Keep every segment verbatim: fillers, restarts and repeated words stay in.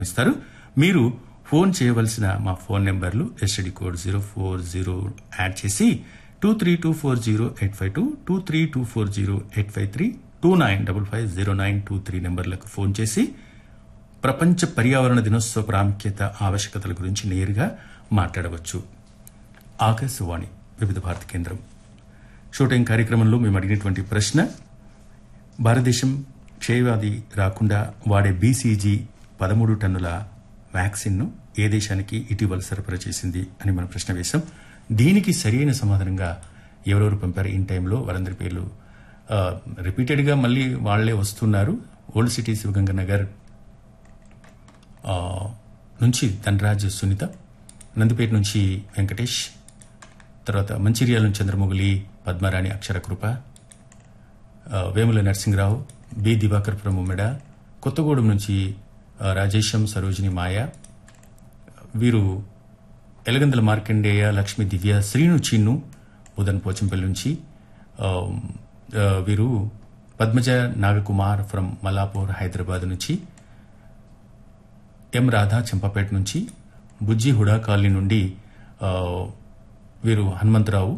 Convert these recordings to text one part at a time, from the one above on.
ఇస్తారు. మీరు ఫోన్ చేయవలసిన మా ఫోన్ నెంబర్లు STD code zero four zero add చేసి two three two four zero eight five two two three two four zero eight five three two nine double five zero nine two three నెంబర్లకు phone చేసి ప్రపంచ పర్యావరణ దినోత్సవ ప్రాముఖ్యత ఆవశ్యకతల గురించి నేరుగా మాట్లాడవచ్చు. ఆకాశవాణి వివిధ భారతి కేంద్రం షూటింగ్ కార్యక్రమంలో మేము అడిగినటువంటి ప్రశ్న, భారతదేశం క్షయవ్యాధి రాకుండా వాడే బీసీజీ పదమూడు టన్నుల వ్యాక్సిన్ ను ఏ దేశానికి ఇటీవల సరఫరా చేసింది అని మనం ప్రశ్న వేశాం. దీనికి సరైన సమాధానంగా ఎవరెవరు పంపారు ఇన్ టైంలో వారందరి పేర్లు రిపీటెడ్ గా మళ్ళీ వాళ్లే వస్తున్నారు. ఓల్డ్ సిటీ శివగంగ నగర్ నుంచి ధనరాజ్ సునీత, నందిపేట నుంచి వెంకటేష్, తర్వాత మంచిర్యాల నుంచి చంద్రమొగలి పద్మారాణి అక్షరకృప, వేముల నరసింహరావు, బి దివాకర్ ఫ్రమ్ ఉమెడ, కొత్తగూడెం నుంచి రాజేశం సరోజిని మాయ, వీరు ఎలగందల మార్కండేయ లక్ష్మీ దివ్య, శ్రీను చిన్ను ఉదన్ పోచంపల్లి నుంచి, వీరు పద్మజ నాగకుమార్ ఫ్రమ్ మల్లాపూర్ హైదరాబాద్ నుంచి, ఎం రాధా చంపాపేట నుంచి, బుజ్జి హుడా కాలనీ నుండి వీరు హనుమంతరావు,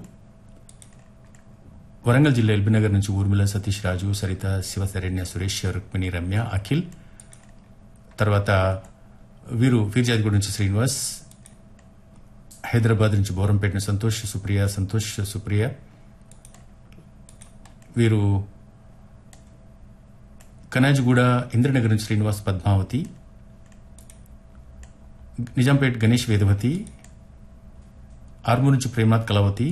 వరంగల్ జిల్లా ఎల్బీనగర్ నుంచి ఊర్మిళ సతీష్ రాజు, సరిత శివశరణ్య, సురేష్, రుక్మిణి, రమ్య, అఖిల్, తర్వాత వీరు ఫీర్జాదిగూడ నుంచి శ్రీనివాస్, హైదరాబాద్ నుంచి బోరంపేట సంతోష్ సుప్రియ, సంతోష్ సుప్రియ, వీరు కనాజిగూడ ఇంద్రనగర్ నుంచి శ్రీనివాస్, పద్మావతి, నిజాంపేట్ గణేష్ వేదవతి, ఆర్మూర్ నుంచి ప్రేమనాథ్ కళావతి,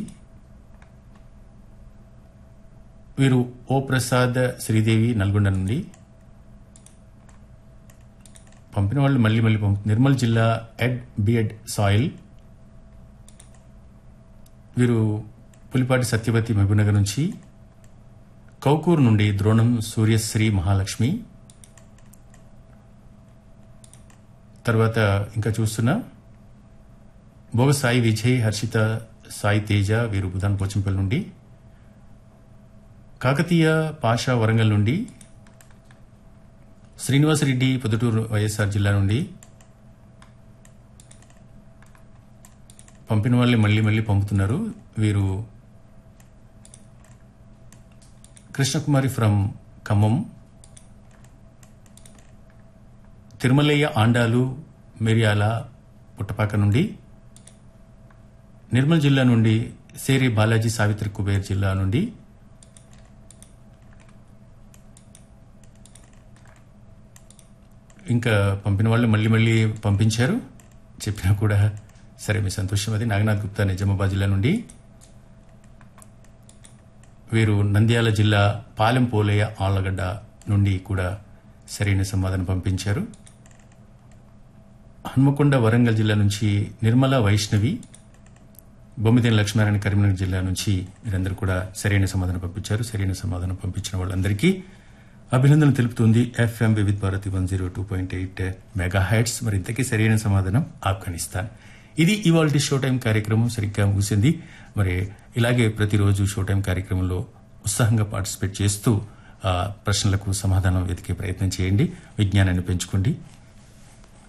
వీరు ఓ ప్రసాద్ శ్రీదేవి నల్గొండ నుండి పంపిన వాళ్ళు మళ్లీ మళ్లీ పంపి నిర్మల్ జిల్లా ఎడ్ బిఎడ్ సాయిల్, వీరు పులిపాటి సత్యవతి మహబూబ్నగర్ నుంచి, కౌకూర్ నుండి ద్రోణం సూర్యశ్రీ మహాలక్ష్మి, తర్వాత ఇంకా చూస్తున్నా భోగ సాయి విజయ్, హర్షిత, సాయి తేజ, వీరు బుధాన్ పోచంపల్లి నుండి, కాకతీయ పాషా వరంగల్ నుండి, శ్రీనివాసరెడ్డి పొద్దుటూరు వైఎస్ఆర్ జిల్లా నుండి పంపిన వాళ్ళే మళ్లీ మళ్లీ పంపుతున్నారు. వీరు కృష్ణకుమారి ఫ్రమ్ ఖమ్మం, తిరుమలయ్య ఆండాలు మిర్యాల పుట్టపాక నుండి, నిర్మల్ జిల్లా నుండి సేరి బాలాజీ సావిత్రి కుబేర్ జిల్లా నుండి, ఇంకా పంపిన వాళ్ళు మళ్లీ మళ్లీ పంపించారు. చెప్పినా కూడా సరే మీ సంతోషం అది. నాగనాథ్ గుప్తా నిజామాబాద్ జిల్లా నుండి, వీరు నంద్యాల జిల్లా పాలెం పోలయ్య ఆళ్లగడ్డ నుండి కూడా సరైన సమాధానం పంపించారు. హన్మకొండ వరంగల్ జిల్లా నుంచి నిర్మల వైష్ణవి, బొమ్మిదేని లక్ష్మీనారాయణ కరీంనగర్ జిల్లా నుంచి వీరందరూ కూడా సరైన సమాధానం పంపించారు. సరైన సమాధానం పంపించిన వాళ్ళందరికీ అభినందనలు తెలుపుతుంది ఎఫ్ఎం వివిధ Bharati one zero two point eight mega heads. మరి ఇంతకీ సరైన సమాధానం ఆఫ్ఘనిస్తాన్. ఇది ఇవాల్టి షో టైం కార్యక్రమం సరిగ్గా ముగిసింది. మరి ఇలాగే ప్రతిరోజు షో టైం కార్యక్రమంలో ఉత్సాహంగా పార్టిసిపేట్ చేస్తూ ప్రశ్నలకు సమాధానం వెతికే ప్రయత్నం చేయండి. విజ్ఞానాన్ని పెంచుకోండి.